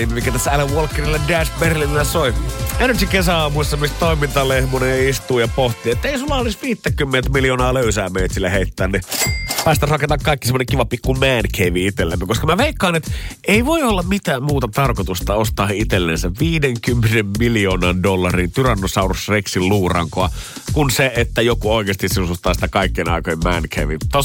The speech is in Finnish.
mikä tässä Alan Walkerilla Dash Berlinillä soi. Energy kesäaamuissa, missä toimintalehmonen istuu ja pohtii, että ei sulla olisi 50 miljoonaa löysää meitsille heittää, niin päästä rakentamaan kaikki semmoinen kiva pikku man cave itsellemme. Koska mä veikkaan, että ei voi olla mitään muuta tarkoitusta ostaa itsellensä 50 miljoonan dollarin Tyrannosaurus Rexin luurankoa, kuin se, että joku oikeasti sisustaa sitä kaikkien aikojen man cave.